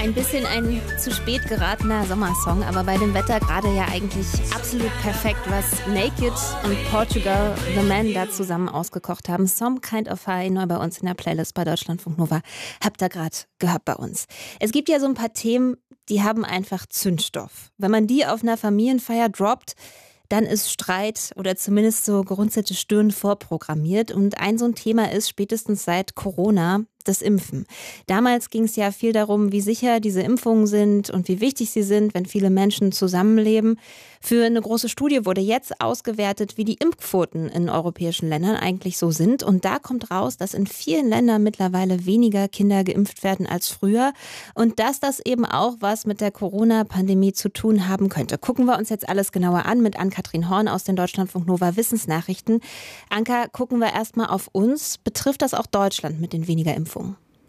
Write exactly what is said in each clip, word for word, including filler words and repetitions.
Ein bisschen ein zu spät geratener Sommersong, aber bei dem Wetter gerade ja eigentlich absolut perfekt, was Naked und Portugal The Man da zusammen ausgekocht haben. Some Kind of High, neu bei uns in der Playlist bei Deutschlandfunk Nova. Habt ihr gerade gehört bei uns. Es gibt ja so ein paar Themen, die haben einfach Zündstoff. Wenn man die auf einer Familienfeier droppt, dann ist Streit oder zumindest so gerunzelte Stirn vorprogrammiert. Und ein so ein Thema ist spätestens seit Corona das Impfen. Damals ging es ja viel darum, wie sicher diese Impfungen sind und wie wichtig sie sind, wenn viele Menschen zusammenleben. Für eine große Studie wurde jetzt ausgewertet, wie die Impfquoten in europäischen Ländern eigentlich so sind. Und da kommt raus, dass in vielen Ländern mittlerweile weniger Kinder geimpft werden als früher. Und dass das eben auch was mit der Corona-Pandemie zu tun haben könnte. Gucken wir uns jetzt alles genauer an mit Ann-Kathrin Horn aus den Deutschlandfunk Nova Wissensnachrichten. Anka, gucken wir erstmal auf uns. Betrifft das auch Deutschland mit den weniger Impfungen?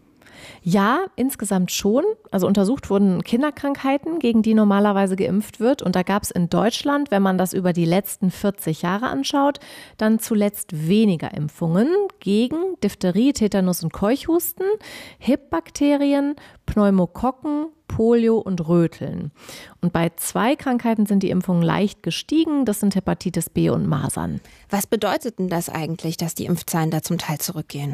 Ja, insgesamt schon. Also untersucht wurden Kinderkrankheiten, gegen die normalerweise geimpft wird. Und da gab es in Deutschland, wenn man das über die letzten vierzig Jahre anschaut, dann zuletzt weniger Impfungen gegen Diphtherie, Tetanus und Keuchhusten, Hib-Bakterien, Pneumokokken, Polio und Röteln. Und bei zwei Krankheiten sind die Impfungen leicht gestiegen. Das sind Hepatitis B und Masern. Was bedeutet denn das eigentlich, dass die Impfzahlen da zum Teil zurückgehen?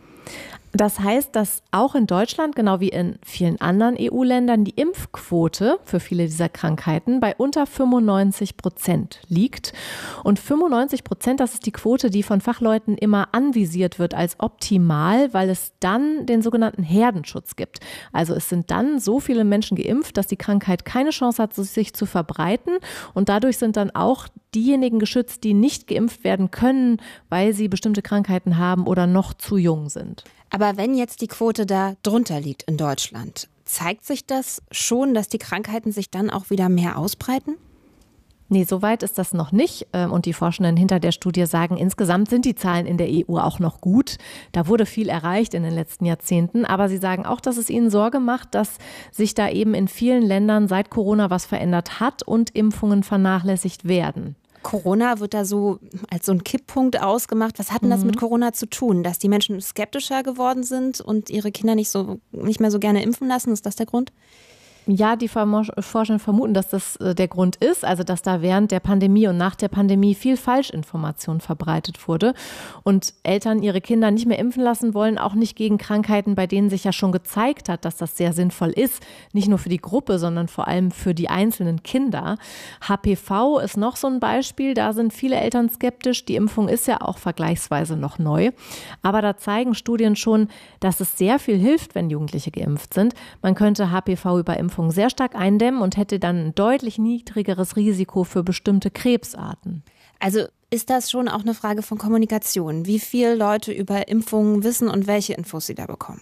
Das heißt, dass auch in Deutschland, genau wie in vielen anderen E U-Ländern, die Impfquote für viele dieser Krankheiten bei unter fünfundneunzig Prozent liegt. Und fünfundneunzig Prozent, das ist die Quote, die von Fachleuten immer anvisiert wird als optimal, weil es dann den sogenannten Herdenschutz gibt. Also es sind dann so viele Menschen geimpft, dass die Krankheit keine Chance hat, sich zu verbreiten. Und dadurch sind dann auch diejenigen geschützt, die nicht geimpft werden können, weil sie bestimmte Krankheiten haben oder noch zu jung sind. Aber wenn jetzt die Quote da drunter liegt in Deutschland, zeigt sich das schon, dass die Krankheiten sich dann auch wieder mehr ausbreiten? Nee, so weit ist das noch nicht. Und die Forschenden hinter der Studie sagen, insgesamt sind die Zahlen in der E U auch noch gut. Da wurde viel erreicht in den letzten Jahrzehnten. Aber sie sagen auch, dass es ihnen Sorge macht, dass sich da eben in vielen Ländern seit Corona was verändert hat und Impfungen vernachlässigt werden. Corona wird da so als so ein Kipppunkt ausgemacht. Was hat denn das mit Corona zu tun? Dass die Menschen skeptischer geworden sind und ihre Kinder nicht so nicht mehr so gerne impfen lassen? Ist das der Grund? Ja, die Forscher vermuten, dass das der Grund ist, also dass da während der Pandemie und nach der Pandemie viel Falschinformation verbreitet wurde und Eltern ihre Kinder nicht mehr impfen lassen wollen, auch nicht gegen Krankheiten, bei denen sich ja schon gezeigt hat, dass das sehr sinnvoll ist, nicht nur für die Gruppe, sondern vor allem für die einzelnen Kinder. H P V ist noch so ein Beispiel, da sind viele Eltern skeptisch, die Impfung ist ja auch vergleichsweise noch neu, aber da zeigen Studien schon, dass es sehr viel hilft, wenn Jugendliche geimpft sind. Man könnte H P V über Impfung sehr stark eindämmen und hätte dann ein deutlich niedrigeres Risiko für bestimmte Krebsarten. Also ist das schon auch eine Frage von Kommunikation, wie viele Leute über Impfungen wissen und welche Infos sie da bekommen?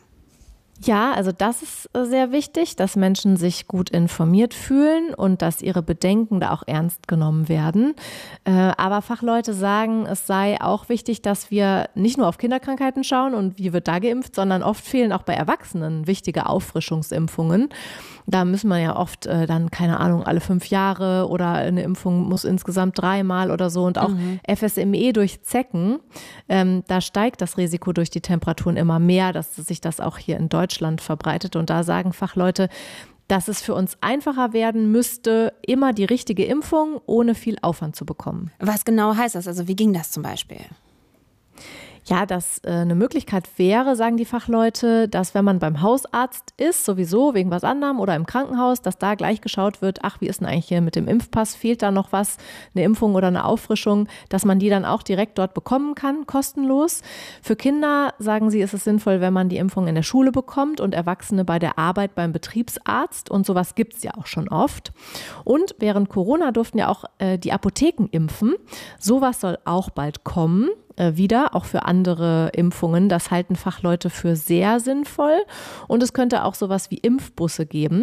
Ja, also das ist sehr wichtig, dass Menschen sich gut informiert fühlen und dass ihre Bedenken da auch ernst genommen werden. Aber Fachleute sagen, es sei auch wichtig, dass wir nicht nur auf Kinderkrankheiten schauen und wie wird da geimpft, sondern oft fehlen auch bei Erwachsenen wichtige Auffrischungsimpfungen. Da müssen wir ja oft äh, dann, keine Ahnung, alle fünf Jahre oder eine Impfung muss insgesamt dreimal oder so und auch mhm. F S M E durch Zecken. Ähm, da steigt das Risiko durch die Temperaturen immer mehr, dass sich das auch hier in Deutschland verbreitet. Und da sagen Fachleute, dass es für uns einfacher werden müsste, immer die richtige Impfung ohne viel Aufwand zu bekommen. Was genau heißt das? Also wie ging das zum Beispiel? Ja, dass äh, eine Möglichkeit wäre, sagen die Fachleute, dass wenn man beim Hausarzt ist, sowieso wegen was anderem oder im Krankenhaus, dass da gleich geschaut wird, ach, wie ist denn eigentlich hier mit dem Impfpass, fehlt da noch was, eine Impfung oder eine Auffrischung, dass man die dann auch direkt dort bekommen kann, kostenlos. Für Kinder, sagen sie, ist es sinnvoll, wenn man die Impfung in der Schule bekommt und Erwachsene bei der Arbeit beim Betriebsarzt und sowas gibt's ja auch schon oft. Und während Corona durften ja auch äh, die Apotheken impfen. Sowas soll auch bald kommen. Wieder, auch für andere Impfungen. Das halten Fachleute für sehr sinnvoll. Und es könnte auch sowas wie Impfbusse geben.